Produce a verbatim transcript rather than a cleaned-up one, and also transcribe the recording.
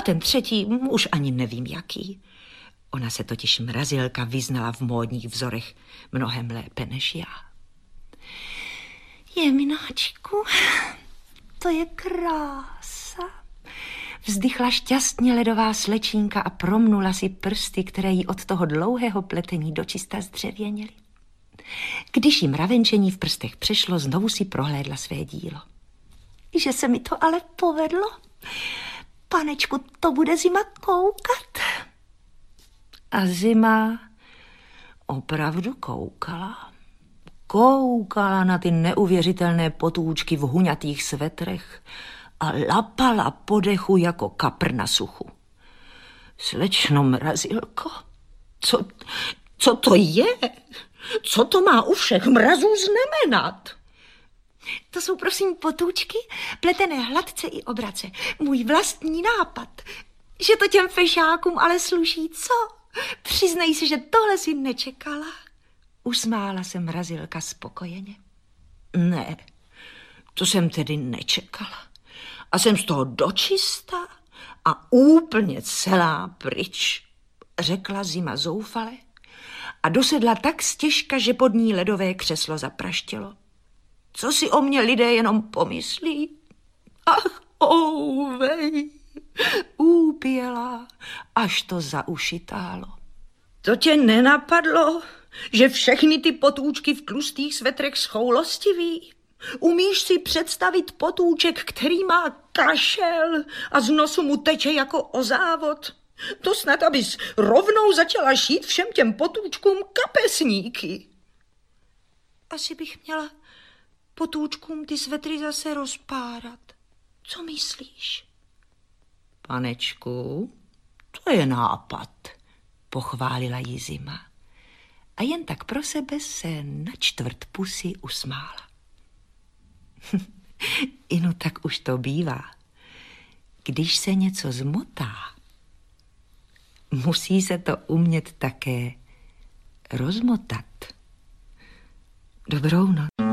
ten třetí už ani nevím jaký. Ona se totiž Mrazilka vyznala v módních vzorech mnohem lépe než já. Jemináčku, to je krása. Vzdychla šťastně ledová slečínka a promnula si prsty, které jí od toho dlouhého pletení dočista zdřevěněly. Když jí mravenčení v prstech přešlo, znovu si prohlédla své dílo. Že se mi to ale povedlo. Panečku, to bude Zima koukat. A Zima opravdu koukala. Koukala na ty neuvěřitelné potůčky v huňatých svetrech a lapala po dechu jako kapr na suchu. Slečno Mrazilko, co, co to je? Co to má u všech mrazů znamenat? To jsou prosím potůčky, pletené hladce i obrace. Můj vlastní nápad. Že to těm fešákům ale sluší, co? Přiznej si, že tohle si nečekala. Usmála se Mrazilka spokojeně. Ne, to jsem tedy nečekala. A jsem z toho dočista a úplně celá pryč, řekla Zima zoufale a dosedla tak stěžka, že pod ní ledové křeslo zapraštělo. Co si o mě lidé jenom pomyslí? Ach, ouvej, úpěla, až to za uši tálo. To tě nenapadlo, že všechny ty potůčky v tlustých svetrech schoulostiví? Umíš si představit potůček, který má kašel a z nosu mu teče jako o závod? To snad, abys rovnou začala šít všem těm potůčkům kapesníky. Asi bych měla potůčkům ty svetry zase rozpárat. Co myslíš? Panečku, to je nápad, pochválila jí Zima. A jen tak pro sebe se na čtvrt pusy usmála. Inu, tak už to bývá. Když se něco zmotá, musí se to umět také rozmotat. Dobrou noc.